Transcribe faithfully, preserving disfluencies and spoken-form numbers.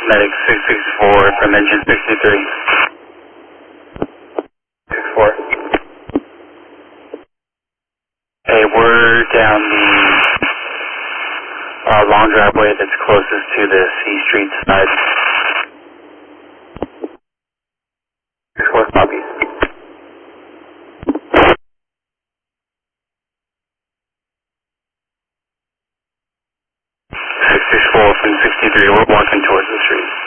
Medic six six four from engine sixty-three. six four. Hey, we're down the uh, long driveway that's closest to the C Street side. six four copy. six six four from sixty-three, we're walking towards the street.